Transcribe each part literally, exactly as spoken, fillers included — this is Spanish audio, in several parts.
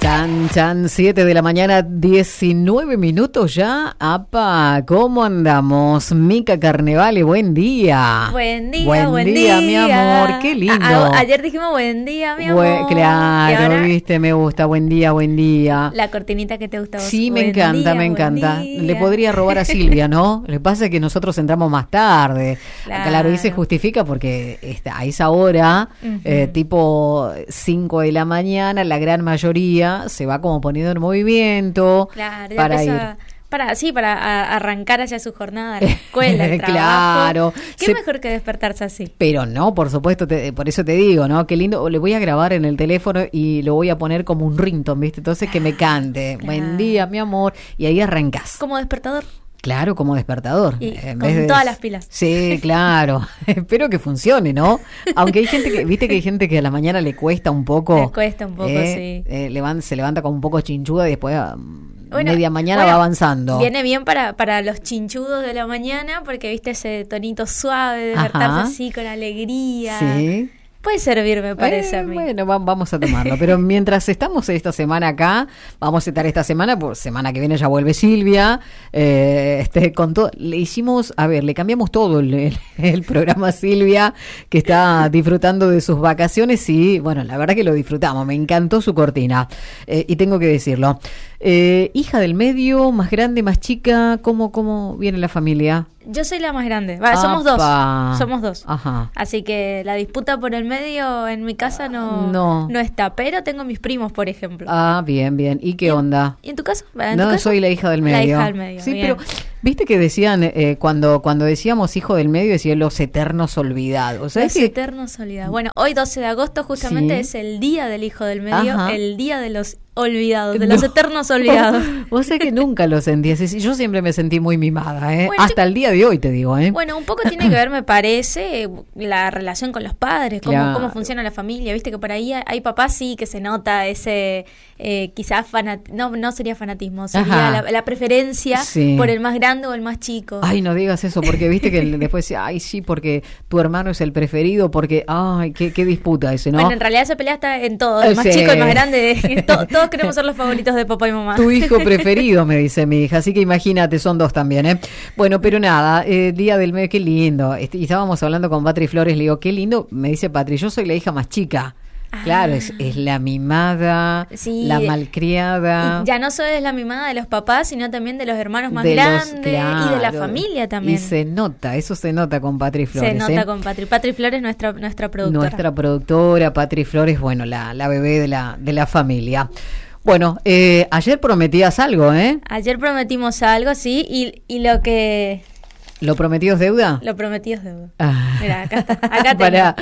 Chan, chan, siete de la mañana, diecinueve minutos ya. Apa, ¿cómo andamos? Mica Carnevale, buen día. Buen día, buen, buen día, día, mi amor, qué lindo. A, a, ayer dijimos buen día, mi amor. Buen, claro, ahora, viste, me gusta, buen día, buen día. La cortinita que te gusta a vos. Sí, me buen encanta, día, me encanta. día. Le podría robar a Silvia, ¿no? Lo que pasa es que nosotros entramos más tarde. Claro, claro y se justifica porque está, a esa hora, uh-huh. eh, tipo cinco de la mañana, la gran mayoría se va como poniendo en movimiento claro, para ir. A, para, sí, para a, arrancar hacia su jornada, la escuela, el trabajo. Claro. Qué se, mejor que despertarse así. Pero no, por supuesto, te, por eso te digo, ¿no? Qué lindo. Le voy a grabar en el teléfono y lo voy a poner como un ringtone, ¿viste? Entonces que me cante. Claro. Buen día, mi amor. Y ahí arrancás. Como despertador. Claro, como despertador. Y en con vez de... todas las pilas. Sí, claro. Espero que funcione, ¿no? Aunque hay gente que, viste que hay gente que a la mañana le cuesta un poco. Le cuesta un poco, eh, sí. Eh, levanta, se levanta como un poco chinchuda y después a bueno, media mañana bueno, va avanzando. Viene bien para, para los chinchudos de la mañana porque viste ese tonito suave, despertarse así con alegría. Sí. Puede servir, me parece eh, a mí. Bueno, va, vamos a tomarlo. Pero mientras estamos esta semana acá, vamos a estar esta semana, por semana que viene ya vuelve Silvia. Eh, este, con todo, le hicimos, a ver, le cambiamos todo el, el, el programa a Silvia, que está disfrutando de sus vacaciones y, bueno, la verdad que lo disfrutamos. Me encantó su cortina. Eh, y tengo que decirlo. Eh, hija del medio, más grande, más chica, ¿cómo, cómo viene la familia? Yo soy la más grande. Va, somos dos. Somos dos. Ajá. Así que la disputa por el medio en mi casa no, no. no está. Pero tengo mis primos, por ejemplo. Ah, bien, bien. ¿Y qué ¿Y, onda? ¿Y en tu caso? ¿En no, tu caso? soy la hija del medio. La hija del medio. Sí, bien. pero viste que decían, eh, cuando cuando decíamos hijo del medio, decían los eternos olvidados. Los que... eternos olvidados. Bueno, hoy doce de agosto justamente sí. es el día del hijo del medio, Ajá. el día de los olvidados, de no. los eternos olvidados. Vos sabés que nunca lo sentí así. Yo siempre me sentí muy mimada, ¿eh? Bueno, hasta yo... el día de hoy te digo, ¿eh? Bueno, un poco tiene que ver, me parece, la relación con los padres, cómo, claro. cómo funciona la familia. Viste que por ahí hay papás sí que se nota ese, eh, quizás fanat... no no sería fanatismo, sería la, la preferencia sí. por el más grande o el más chico. Ay, no digas eso, porque viste que después, ay, sí, porque tu hermano es el preferido, porque, ay, qué, qué disputa ese, ¿no? Bueno, en realidad esa pelea está en todo, el más sí. chico, el más grande, to, todos queremos ser los favoritos de papá y mamá. Tu hijo preferido, me dice mi hija, así que imagínate, son dos también, ¿eh? Bueno, pero nada, eh, día del medio, qué lindo. Y estábamos hablando con Patri Flores, le digo, qué lindo, me dice Patri, yo soy la hija más chica. Ah. Claro, es, es la mimada, sí, la malcriada. Y ya no solo es la mimada de los papás, sino también de los hermanos más de grandes los, claro, y de la familia también. Y se nota, eso se nota con Patri Flores. Se nota ¿eh? con Patri. Patri Flores, nuestra nuestra productora. Nuestra productora, Patri Flores, bueno, la, la bebé de la, de la familia. Bueno, eh, ayer prometías algo, ¿eh? Ayer prometimos algo, sí, y, y lo que... ¿Lo prometido es deuda? Lo prometido es deuda. Ah. Mira, acá está. Acá Para,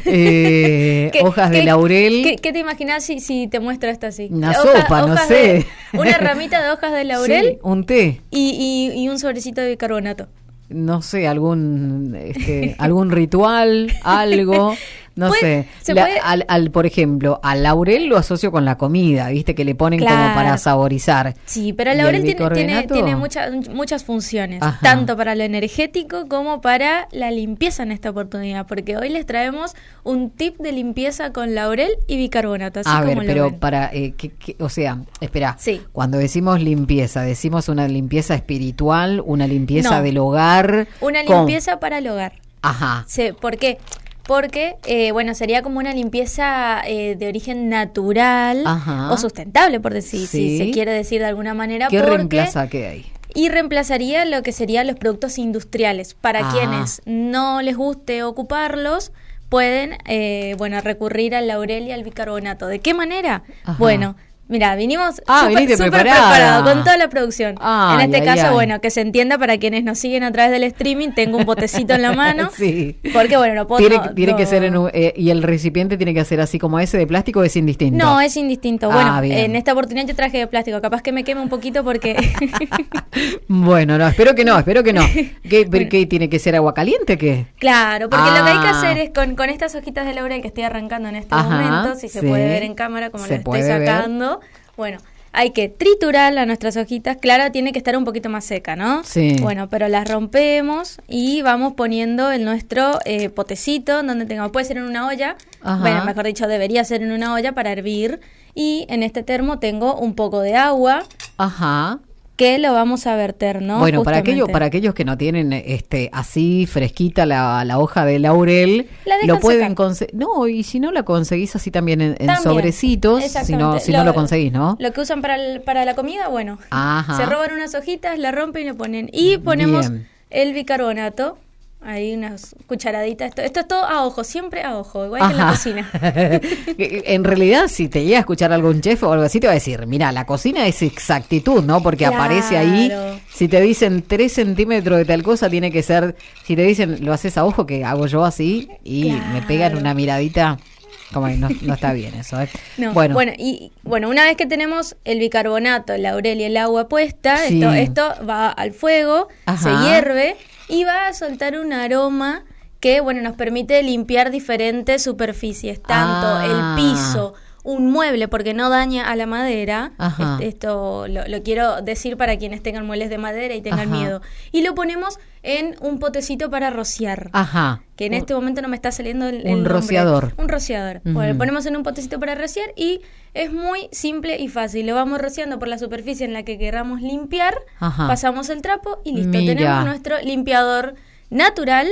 eh, ¿Qué, hojas qué, de laurel. ¿qué, ¿Qué te imaginas si, si te muestro esto así? Una Hoja, sopa, no sé. De, una ramita de hojas de laurel. Sí, un té. Y, y, y un sobrecito de bicarbonato. No sé, algún este, algún ritual, algo... No ¿Puede, sé, la, al, al, por ejemplo, al laurel lo asocio con la comida, ¿viste? Que le ponen claro. como para saborizar. Sí, pero el laurel el tiene, tiene, tiene mucha, muchas funciones, Ajá. tanto para lo energético como para la limpieza en esta oportunidad, porque hoy les traemos un tip de limpieza con laurel y bicarbonato. Así A como ver, lo pero ven. para, eh, que, que, o sea, espera, sí. cuando decimos limpieza, ¿decimos una limpieza espiritual, una limpieza no. del hogar? Una ¿Cómo? limpieza para el hogar. Ajá. Sí, ¿por qué? Porque, eh, bueno, sería como una limpieza eh, de origen natural Ajá. o sustentable, por decir, sí. si se quiere decir de alguna manera. ¿Qué porque, reemplaza qué hay? Y reemplazaría lo que serían los productos industriales. Para ah. quienes no les guste ocuparlos, pueden, eh, bueno, recurrir al laurel y al bicarbonato. ¿De qué manera? Ajá. Bueno, mira, vinimos ah, súper super preparados con toda la producción. Ay, en este ay, caso, ay. bueno, que se entienda para quienes nos siguen a través del streaming, tengo un botecito en la mano. sí. Porque, bueno, no puedo... Tiene, no, tiene no. que ser en un, eh, y el recipiente tiene que ser así como ese de plástico, ¿o es indistinto? No, es indistinto. Ah, bueno, bien. en esta oportunidad yo traje de plástico. Capaz que me queme un poquito porque... bueno, no, espero que no, espero que no. ¿Qué, bueno. ¿Qué tiene que ser agua caliente? ¿Qué? Claro, porque ah. lo que hay que hacer es con, con estas hojitas de laurel que estoy arrancando en este Ajá, momento, si sí. se puede ver en cámara como se lo estoy sacando. Ver. Bueno, hay que triturar a nuestras hojitas. Claro, tiene que estar un poquito más seca, ¿no? Sí. Bueno, pero las rompemos y vamos poniendo en nuestro eh, potecito donde tengamos. Puede ser en una olla. Ajá. Bueno, mejor dicho, debería ser en una olla para hervir. Y en este termo tengo un poco de agua. Ajá. Que lo vamos a verter, ¿no? Bueno, Justamente. para aquellos, para aquellos que no tienen este así fresquita la, la hoja de laurel, lo pueden conseguir. No, y si no la conseguís así también en, en también, sobrecitos, si no, si lo, no lo conseguís, ¿no? Lo que usan para el, para la comida, bueno, Ajá. se roban unas hojitas, la rompen y le ponen. Y ponemos Bien. el bicarbonato. Ahí unas cucharaditas. Esto, esto es todo a ojo, siempre a ojo, igual Ajá. que en la cocina. En realidad, si te llega a escuchar algún chef o algo así, te va a decir, mira, la cocina es exactitud, ¿no? Porque claro. aparece ahí, si te dicen tres centímetros de tal cosa, tiene que ser, si te dicen, lo haces a ojo, que hago yo así, y claro. me pegan una miradita. Como no, no está bien eso, ¿eh? No. Bueno. bueno, y bueno, una vez que tenemos el bicarbonato, el laurel y el agua puesta, sí. esto, esto va al fuego, Ajá. se hierve y va a soltar un aroma que, bueno, nos permite limpiar diferentes superficies, tanto ah. el piso, un mueble, porque no daña a la madera. Este, esto lo, lo quiero decir para quienes tengan muebles de madera y tengan Ajá. miedo. Y lo ponemos en un potecito para rociar. Ajá. Que en este momento no me está saliendo el, el Un nombre. rociador. Un rociador. Uh-huh. Bueno, lo ponemos en un potecito para rociar y es muy simple y fácil. Lo vamos rociando por la superficie en la que queramos limpiar, Ajá. pasamos el trapo y listo. Mira. Tenemos nuestro limpiador natural,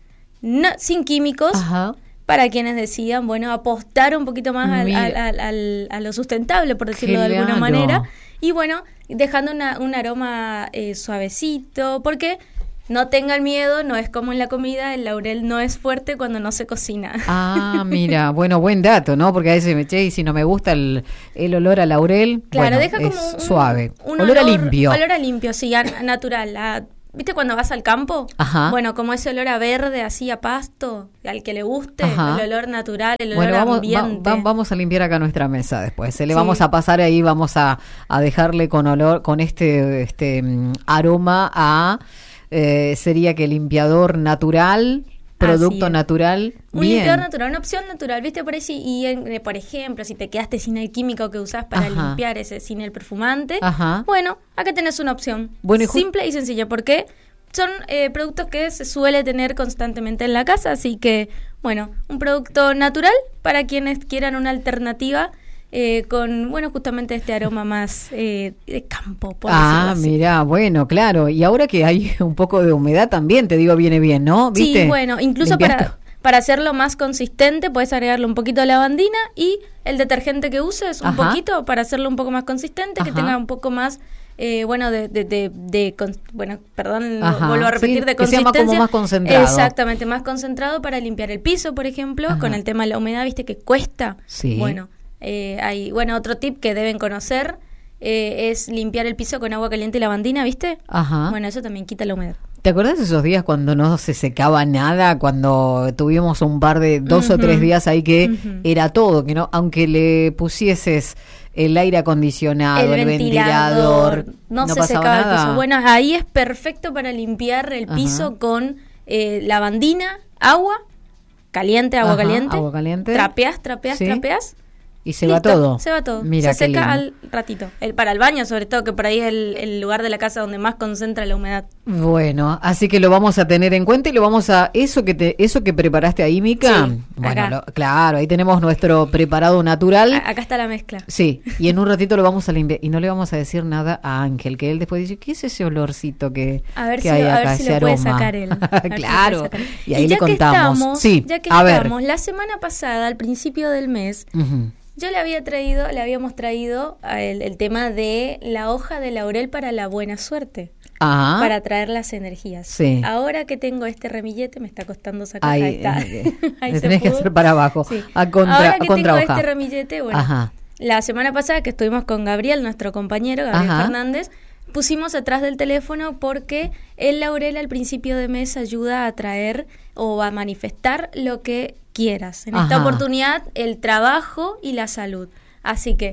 no, sin químicos, Ajá. para quienes decidan, bueno, apostar un poquito más al, al, al, al, a lo sustentable, por decirlo Genial. de alguna manera. Y bueno, dejando una, un aroma eh, suavecito, porque... No tengan miedo, no es como en la comida, el laurel no es fuerte cuando no se cocina. Ah, mira, bueno, buen dato, ¿no? Porque a veces me che, y si no me gusta el, el olor a laurel, claro, bueno, deja es como un, suave. Un olor, olor a limpio. Olor a limpio, sí, a, natural. A, ¿viste cuando vas al campo? Ajá. Bueno, como ese olor a verde, así a pasto, al que le guste, Ajá. el olor natural, el olor bueno, vamos, ambiente. Va, va, vamos a limpiar acá nuestra mesa después. Se le sí. vamos a pasar ahí, vamos a, a dejarle con olor, con este, este um, aroma a... Eh, sería que limpiador natural, producto natural. Un bien. limpiador natural, una opción natural, ¿viste? Por ahí si, y eh, por ejemplo, si te quedaste sin el químico que usás para Ajá. limpiar ese, sin el perfumante, Ajá. bueno, acá tenés una opción bueno, y simple y sencilla, porque son eh, productos que se suele tener constantemente en la casa, así que, bueno, un producto natural para quienes quieran una alternativa. Eh, con, bueno, justamente este aroma más eh, de campo, por Ah, así. mira, bueno, claro. Y ahora que hay un poco de humedad también, te digo, viene bien, ¿no? ¿Viste? Sí, bueno, incluso para, para hacerlo más consistente, puedes agregarle un poquito de lavandina y el detergente que uses, un Ajá. poquito, para hacerlo un poco más consistente, Ajá. que tenga un poco más... Eh, bueno, de, de, de, de con, bueno, perdón, Ajá, vuelvo a repetir, sí, de que sea consistencia. como más concentrado. Exactamente, más concentrado para limpiar el piso, por ejemplo, Ajá. con el tema de la humedad, viste que cuesta. Sí. Bueno, eh, hay, bueno, otro tip que deben conocer eh, es limpiar el piso con agua caliente y lavandina, ¿viste? Ajá. Bueno, eso también quita la humedad. ¿Te acuerdas de esos días cuando no se secaba nada? Cuando tuvimos un par de dos uh-huh. o tres días ahí que uh-huh. era todo, que no, aunque le pusieses el aire acondicionado, el, el ventilador, ventilador, no, no se pasaba secaba nada. el piso. Bueno, ahí es perfecto para limpiar el piso Ajá. con eh, lavandina, agua caliente, agua Ajá, caliente, agua caliente, trapeas, trapeas, ¿Sí? trapeas. Y se Listo, va todo. Se va todo. Mira, se seca lindo. al ratito. El, para el baño, sobre todo, que por ahí es el, el lugar de la casa donde más concentra la humedad. Bueno, así que lo vamos a tener en cuenta y lo vamos a... Eso que te, eso que preparaste ahí, Mica. Sí, bueno, lo, claro, ahí tenemos nuestro preparado natural. A, acá está la mezcla. Sí, y en un ratito lo vamos a limpiar. Y no le vamos a decir nada a Ángel, que él después dice, ¿qué es ese olorcito que, a ver que si, hay a acá, ver si ese lo aroma? puede sacar él. Claro, si sacar. y ahí y le contamos. Estamos, sí, ya que a estamos, ver. la semana pasada, al principio del mes... Uh-huh. Yo le había traído, le habíamos traído el, el tema de la hoja de laurel para la buena suerte. Ajá. Para traer las energías. Sí. Ahora que tengo este remillete, me está costando sacar. Ahí, ahí está. Eh, ahí me se tenés pudo. que hacer para abajo. Sí. A contra, Ahora que a contra tengo hoja. este remillete, bueno, Ajá. la semana pasada que estuvimos con Gabriel, nuestro compañero, Gabriel Ajá. Fernández, pusimos atrás del teléfono porque el laurel al principio de mes ayuda a atraer o a manifestar lo que quieras. En esta Ajá. oportunidad, el trabajo y la salud. Así que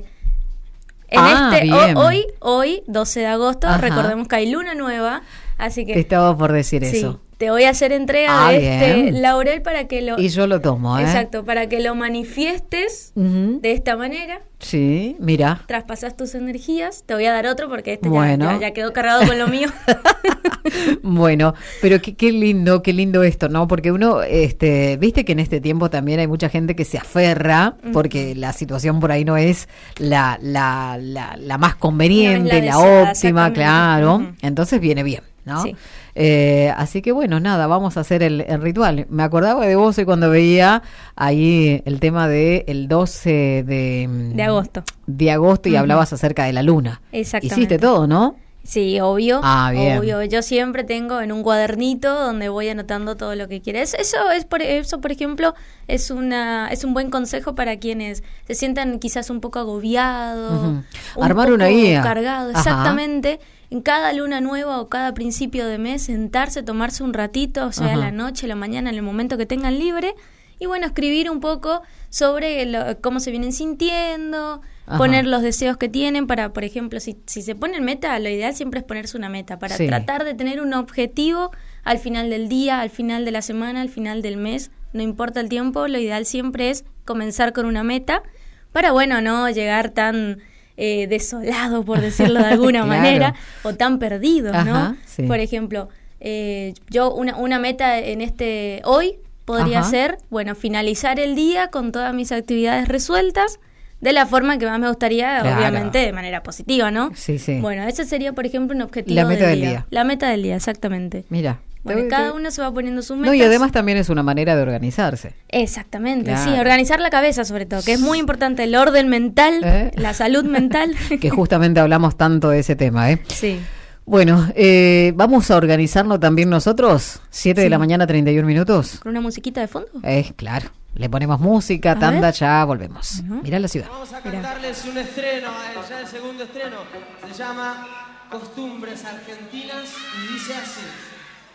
en ah, este bien. o, hoy, hoy, doce de agosto, Ajá. recordemos que hay luna nueva, así que Te estaba por decir sí, eso. te voy a hacer entrega ah, de bien. este laurel para que lo... Y yo lo tomo, ¿eh? Exacto, para que lo manifiestes uh-huh. de esta manera. Sí, mira. Traspasas tus energías. Te voy a dar otro porque este bueno. ya, ya, ya quedó cargado con lo mío. Bueno, pero qué, qué lindo, qué lindo esto, ¿no? Porque uno, este, viste que en este tiempo también hay mucha gente que se aferra uh-huh. porque la situación por ahí no es la, la, la, la más conveniente, no es la, la deseada, óptima, claro. Uh-huh. Entonces viene bien, ¿no? Sí. Eh, así que bueno, nada, vamos a hacer el, el ritual. Me acordaba de vos cuando veía ahí el tema de el doce de, de agosto. De agosto y uh-huh. hablabas acerca de la luna. Exactamente. Hiciste todo, ¿no? Sí, obvio. Ah, bien. Obvio. Yo siempre tengo en un cuadernito donde voy anotando todo lo que quieres. Eso es por eso, por ejemplo, es una es un buen consejo para quienes se sientan quizás un poco agobiados, uh-huh. un armar poco una guía. Cargado, exactamente. En cada luna nueva o cada principio de mes, sentarse, tomarse un ratito, o sea, uh-huh. la noche, la mañana, en el momento que tengan libre, y bueno, escribir un poco sobre lo, cómo se vienen sintiendo, ajá. poner los deseos que tienen para, por ejemplo, si, si se ponen meta, lo ideal siempre es ponerse una meta, para sí. tratar de tener un objetivo al final del día, al final de la semana, al final del mes, no importa el tiempo, lo ideal siempre es comenzar con una meta, para, bueno, no llegar tan... Eh, desolado, por decirlo de alguna claro. manera, o tan perdidos, ¿no? Ajá, sí. Por ejemplo, eh, yo una, una meta en este hoy podría ajá. ser, bueno, finalizar el día con todas mis actividades resueltas de la forma que más me gustaría, claro. obviamente de manera positiva, ¿no? Sí, sí. Bueno, ese sería, por ejemplo, un objetivo la meta del, del día. día. La meta del día, exactamente. Mira. Bueno, te, cada te... uno se va poniendo sus metas. No, y además también es una manera de organizarse. Exactamente, claro. sí, organizar la cabeza sobre todo, que es muy importante, el orden mental, ¿Eh? la salud mental. Que justamente hablamos tanto de ese tema, ¿eh? Sí. Bueno, eh, vamos a organizarnos también nosotros, siete sí. de la mañana, treinta y un minutos. ¿Con una musiquita de fondo? Eh, claro, le ponemos música, a tanda, ver. ya volvemos. Uh-huh. Mirá la ciudad. Vamos a cantarles Mirá. un estreno, ya el segundo estreno, se llama Costumbres Argentinas y dice así.